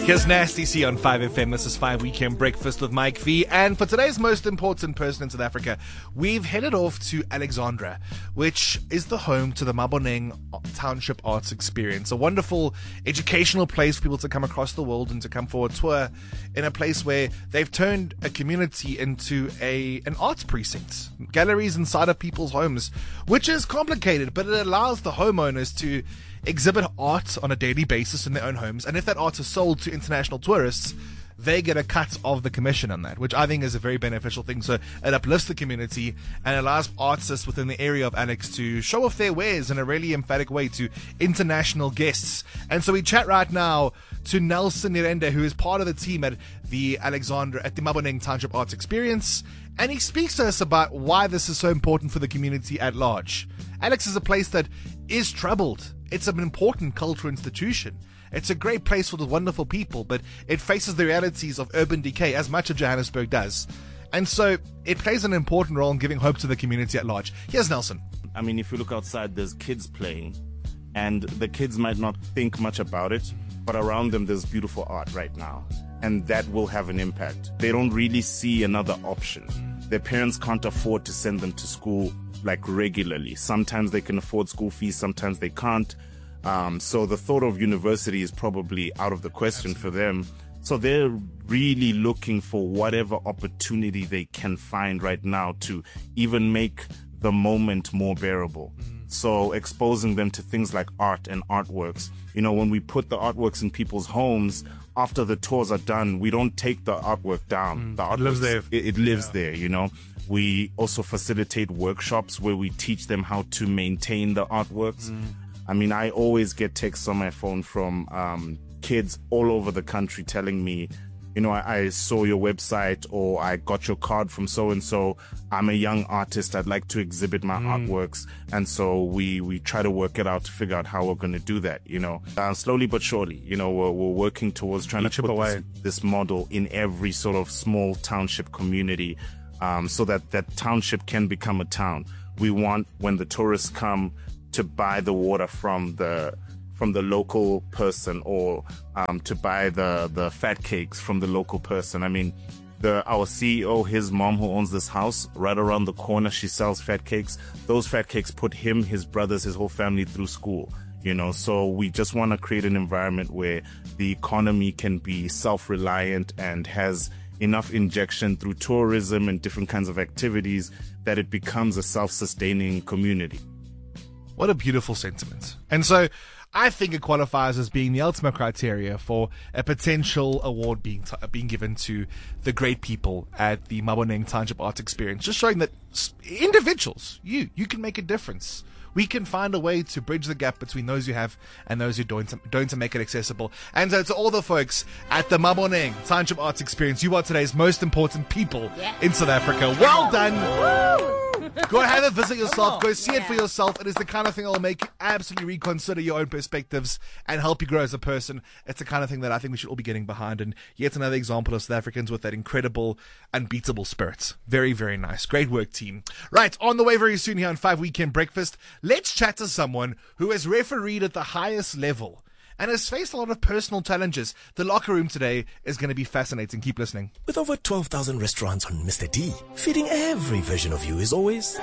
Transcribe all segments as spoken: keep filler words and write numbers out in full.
Here's Nasty C on five F M. This is five Weekend Breakfast with Mike V. And for today's most important person in South Africa, we've headed off to Alexandra, which is the home to the Maboneng Township Arts Experience, a wonderful educational place for people to come across the world and to come for a tour in a place where they've turned a community into a an arts precinct. Galleries inside of people's homes, which is complicated, but it allows the homeowners to exhibit art on a daily basis in their own homes, and if that art is sold to international tourists, they get a cut of the commission on that, which I think is a very beneficial thing. So it uplifts the community and allows artists within the area of Alex to show off their wares in a really emphatic way to international guests. And so we chat right now to Nelson Nirende, who is part of the team at the Alexandra at the Maboneng Township Arts Experience, and he speaks to us about why this is so important for the community at large. Alex is a place that is troubled. It's an important cultural institution. It's a great place for the wonderful people, but it faces the realities of urban decay as much of Johannesburg does. And so it plays an important role in giving hope to the community at large. Here's Nelson. I mean, if you look outside, there's kids playing, and the kids might not think much about it, but around them there's beautiful art right now, and that will have an impact. They don't really see another option. Their parents can't afford to send them to school like regularly. Sometimes they can afford school fees, sometimes they can't. Um, so the thought of university is probably out of the question for them. So they're really looking for whatever opportunity they can find right now to even make the moment more bearable. So exposing them to things like art and artworks. You know, when we put the artworks in people's homes, after the tours are done, we don't take the artwork down. Mm, the artwork it lives there. It, it lives Yeah. there, you know. We also facilitate workshops where we teach them how to maintain the artworks. Mm. I mean, I always get texts on my phone from um, kids all over the country telling me, you know, I, I saw your website, or I got your card from so-and-so. I'm a young artist. I'd like to exhibit my mm. artworks. And so we, we try to work it out to figure out how we're going to do that, you know. Uh, slowly but surely, you know, we're, we're working towards trying Each to put away. this, this model in every sort of small township community, um, so that that township can become a town. We want, when the tourists come, to buy the water from the from the local person, or um, to buy the, the fat cakes from the local person. I mean, the our C E O, his mom who owns this house, right around the corner, she sells fat cakes. Those fat cakes put him, his brothers, his whole family through school. You know, so we just want to create an environment where the economy can be self-reliant and has enough injection through tourism and different kinds of activities that it becomes a self-sustaining community. What a beautiful sentiment. And so I think it qualifies as being the ultimate criteria for a potential award being t- being given to the great people at the Maboneng Township Arts Experience, just showing that individuals, you, you can make a difference. We can find a way to bridge the gap between those who have and those who don't, to, don't to make it accessible. And so to all the folks at the Maboneng Township Arts Experience, you are today's most important people yeah. in South Africa. Well done. Woo! Go have a visit yourself. Go see it for yourself. It is the kind of thing that will make you absolutely reconsider your own perspectives and help you grow as a person. It's the kind of thing that I think we should all be getting behind. And yet another example of South Africans with that incredible, unbeatable spirit. Very, very nice. Great work, team. Right, on the way very soon here on five Weekend Breakfast, let's chat to someone who has refereed at the highest level and has faced a lot of personal challenges. The locker room today is going to be fascinating. Keep listening. With over twelve thousand restaurants on Mister D, feeding every version of you is always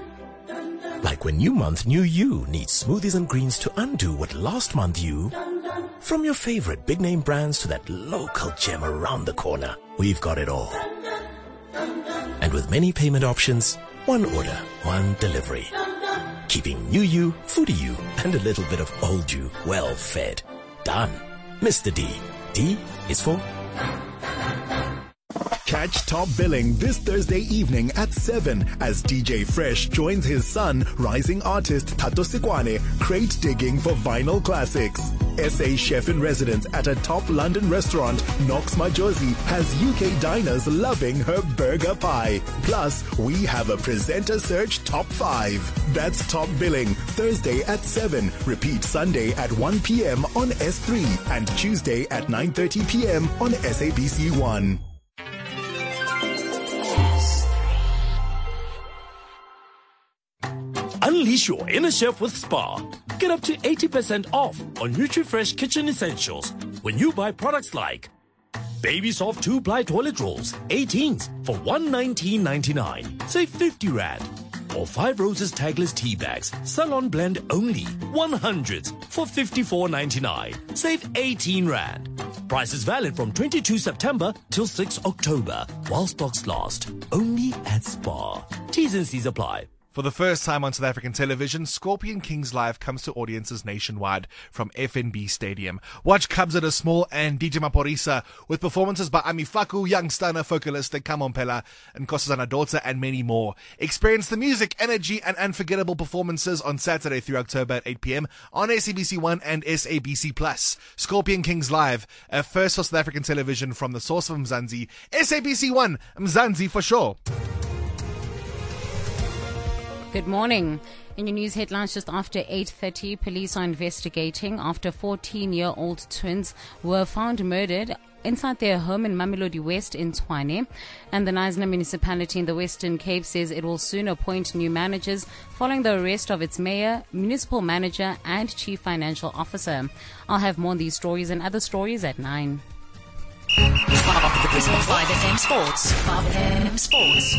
like when new month, new you needs smoothies and greens to undo what last month you... From your favorite big name brands to that local gem around the corner, we've got it all. And with many payment options, one order, one delivery. Keeping new you, foodie you, and a little bit of old you well fed. Done. Mister D. D is for... Catch Top Billing this Thursday evening at seven as D J Fresh joins his son, rising artist Tato Sikwane, crate digging for vinyl classics. S A chef-in-residence at a top London restaurant, Knox Majosi, has U K diners loving her burger pie. Plus, we have a presenter search top five. That's Top Billing, Thursday at seven. Repeat Sunday at one p.m. on S three and Tuesday at nine thirty p.m. on S A B C one. Unleash your inner chef with Spar. Get up to eighty percent off on NutriFresh kitchen essentials, when you buy products like Baby Soft two-ply toilet rolls, eighteens for one hundred nineteen ninety-nine, save fifty rand. Or Five Roses tagless tea bags, salon blend only, one hundreds for fifty-four ninety-nine, save eighteen rand. Price is valid from twenty-second September till sixth October, while stocks last. Only at Spar. T's and C's apply. For the first time on South African television, Scorpion Kings Live comes to audiences nationwide from F N B Stadium. Watch Kabza Small and D J Maporisa with performances by Amifaku, Young Stunner, Focalistic, Kamompela, and Nkosazana Daughter, and many more. Experience the music, energy, and unforgettable performances on Saturday through October at eight p.m. on S A B C one and S A B C Plus. Scorpion Kings Live, a first for South African television from the source of Mzansi. S A B C one, Mzansi for sure. Good morning. In your news headlines just after eight thirty, police are investigating after fourteen-year-old twins were found murdered inside their home in Mamelodi West in Tshwane. And the Knysna municipality in the Western Cape says it will soon appoint new managers following the arrest of its mayor, municipal manager and chief financial officer. I'll have more on these stories and other stories at nine. five F M Sports. five F M Sports.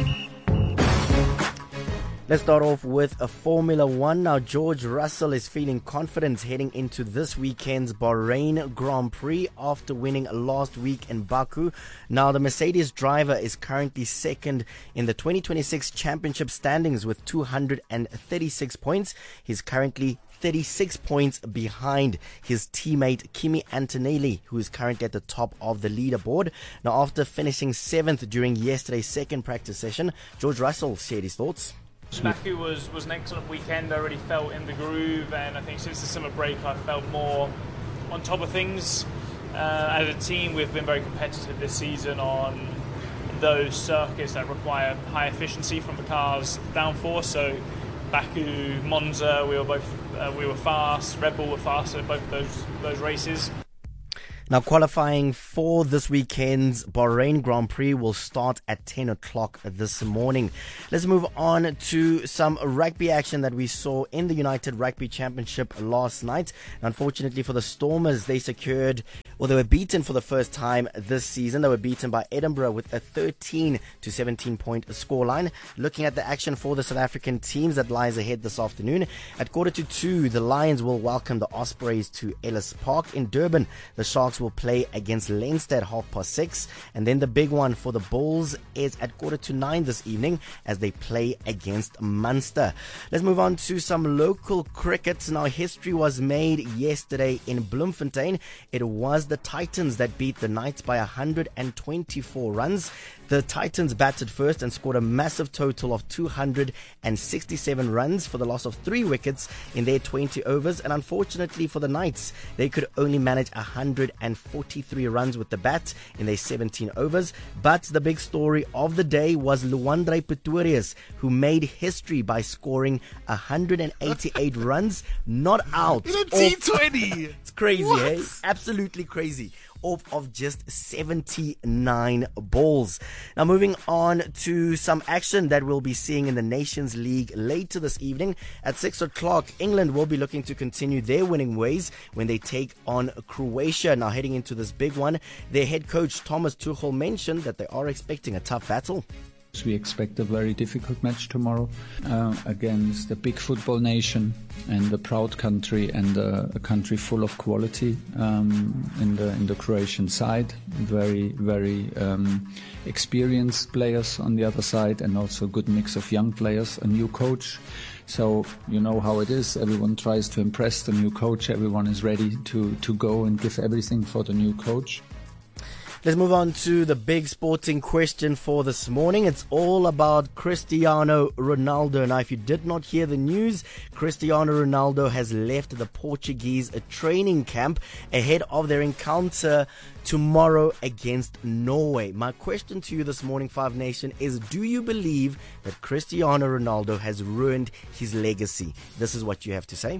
Let's start off with a Formula One. Now, George Russell is feeling confident heading into this weekend's Bahrain Grand Prix after winning last week in Baku. Now, the Mercedes driver is currently second in the twenty twenty-six championship standings with two hundred thirty-six points. He's currently thirty-six points behind his teammate Kimi Antonelli, who is currently at the top of the leaderboard. Now, after finishing seventh during yesterday's second practice session, George Russell shared his thoughts. Baku was, was an excellent weekend. I already felt in the groove, and I think since the summer break I felt more on top of things. Uh, as a team, we've been very competitive this season on those circuits that require high efficiency from the car's downforce. So Baku, Monza, we were both uh, we were fast. Red Bull were fast at both of those those races. Now, qualifying for this weekend's Bahrain Grand Prix will start at ten o'clock this morning. Let's move on to some rugby action that we saw in the United Rugby Championship last night. Unfortunately for the Stormers, they secured, or they were beaten for the first time this season. They were beaten by Edinburgh with a thirteen to seventeen point scoreline. Looking at the action for the South African teams that lies ahead this afternoon. At quarter to two, the Lions will welcome the Ospreys to Ellis Park in Durban. The Sharks will play against Leinster at half past six, and then the big one for the Bulls is at quarter to nine this evening as they play against Munster. Let's move on to some local cricket. Now, history was made yesterday in Bloemfontein. It was the Titans that beat the Knights by one hundred twenty-four runs. The Titans batted first and scored a massive total of two hundred sixty-seven runs for the loss of three wickets in their twenty overs. And unfortunately for the Knights, they could only manage one hundred forty-three runs with the bat in their seventeen overs. But the big story of the day was Luandre Pretorius, who made history by scoring one hundred eighty-eight runs, not out. In a T twenty! It's crazy, What? eh? Absolutely crazy. Off of just seventy-nine balls. Now, moving on to some action that we'll be seeing in the Nations League later this evening. At six o'clock, England will be looking to continue their winning ways when they take on Croatia. Now, heading into this big one, their head coach Thomas Tuchel mentioned that they are expecting a tough battle. We expect a very difficult match tomorrow uh, against a big football nation and a proud country and a, a country full of quality um, in the in the Croatian side. Very, very um, experienced players on the other side, and also a good mix of young players, a new coach. So you know how it is. Everyone tries to impress the new coach. Everyone is ready to, to go and give everything for the new coach. Let's move on to the big sporting question for this morning. It's all about Cristiano Ronaldo. Now, if you did not hear the news, Cristiano Ronaldo has left the Portuguese training camp ahead of their encounter tomorrow against Norway. My question to you this morning, Five Nation, is do you believe that Cristiano Ronaldo has ruined his legacy? This is what you have to say.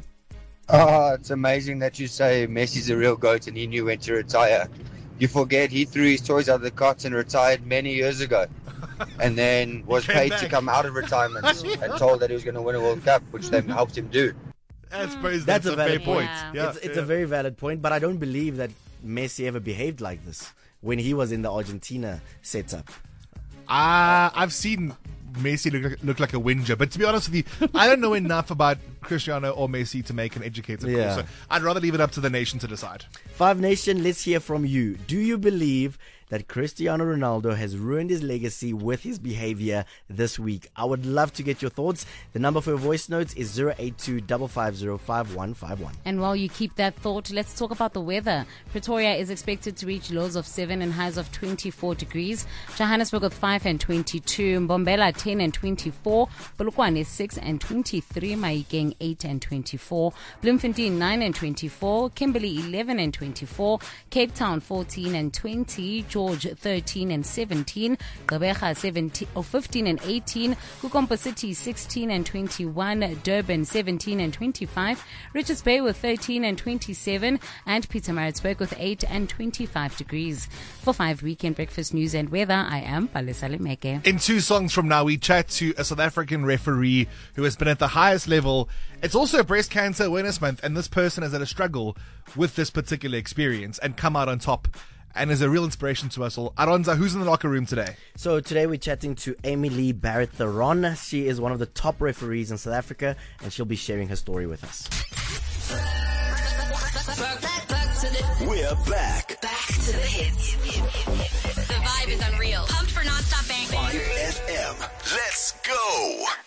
Oh, it's amazing that you say Messi's a real GOAT and he knew when to retire. You forget he threw his toys out of the cot and retired many years ago, and then was paid back to come out of retirement and told that he was going to win a World Cup, which they helped him do. That's, that's, that's a, a valid fair point. Yeah. Yeah, it's it's yeah. a very valid point, but I don't believe that Messi ever behaved like this when he was in the Argentina setup? Uh, I've seen Messi look like, look like a whinger, but to be honest with you, I don't know enough about Cristiano or Messi to make an educated Yeah. call. So I'd rather leave it up to the nation to decide. Five Nation, let's hear from you. Do you believe that Cristiano Ronaldo has ruined his legacy with his behavior this week? I would love to get your thoughts. The number for your voice notes is zero eight two five five zero five one five one. And while you keep that thought, let's talk about the weather. Pretoria is expected to reach lows of seven and highs of twenty-four degrees. Johannesburg with five and twenty-two. Mbombela ten and twenty-four. Polokwane six and twenty-three. Mahikeng eight and twenty-four. Bloemfontein nine and twenty-four. Kimberley eleven and twenty-four. Cape Town fourteen and twenty. George thirteen and seventeen. Gqeberha seventeen or fifteen and eighteen. Kukompo City sixteen and twenty-one. Durban seventeen and twenty-five. Richards Bay with thirteen and twenty-seven. And Pietermaritzburg with eight and twenty-five degrees. For five Weekend Breakfast News and Weather, I am Palesa Lemeke. In two songs from now, we chat to a South African referee who has been at the highest level. It's also Breast Cancer Awareness Month, and this person has had a struggle with this particular experience and come out on top and is a real inspiration to us all. Aronza, who's in the locker room today? So today we're chatting to Amy Lee Barrett-Theron. She is one of the top referees in South Africa, and she'll be sharing her story with us. We're back. Back to the hits. The vibe is unreal. Pumped for non-stop bang bang. F M. Let's go.